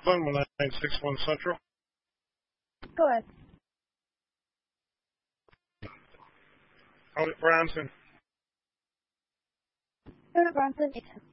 Brooklyn, 1961 Central. Go ahead. Out at Bronson. Go to Bronson.